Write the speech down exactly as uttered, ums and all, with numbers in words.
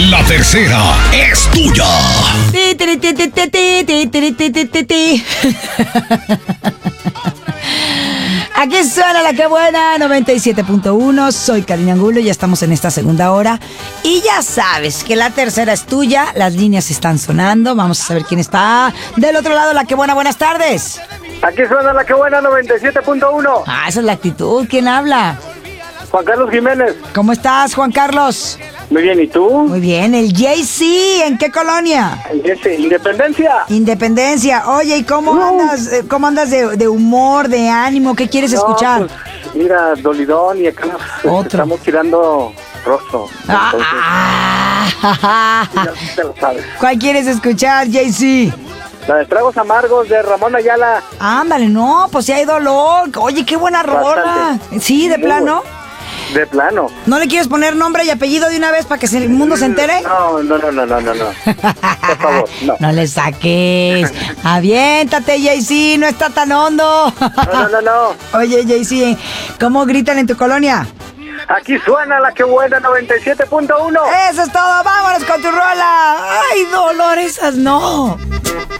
La tercera es tuya. Ti, ti, ti, ti, ti, ti, ti, ti, ti, ti, ti, ti. Aquí suena La Que Buena, noventa y siete punto uno. Soy Karina Angulo, ya estamos en esta segunda hora. Y ya sabes que la tercera es tuya. Las líneas están sonando. Vamos a saber quién está del otro lado. La Que Buena, buenas tardes. Aquí suena La Que Buena, noventa y siete punto uno. Ah, esa es la actitud. ¿Quién habla? Juan Carlos Jiménez. ¿Cómo estás, Juan Carlos? Muy bien, ¿y tú? Muy bien. El Jay-Z, ¿en qué colonia? Ese, Independencia. Independencia. Oye, ¿y cómo No. andas? eh, ¿Cómo andas de, de humor, de ánimo? ¿Qué quieres No, escuchar? pues, mira, dolidón y acá nos Otro. estamos tirando rostro. Entonces, Ah, ya te lo sabes. ¿Cuál quieres escuchar, Jay-Z? La de Tragos Amargos de Ramón Ayala. Ándale, no, pues sí hay dolor. Oye, qué buena rola. Bastante. Sí, de Muy plano. De plano. ¿No le quieres poner nombre y apellido de una vez para que se- el mundo se entere? No, no, no, no, no, no, no. Por favor, no. No le saques. Aviéntate, Jay-Z, no está tan hondo. No, no, no, no. Oye, Jay-Z, ¿cómo gritan en tu colonia? Aquí suena La Que Buena, noventa y siete punto uno. Eso es todo, vámonos con tu rola. Ay, dolor, esas no.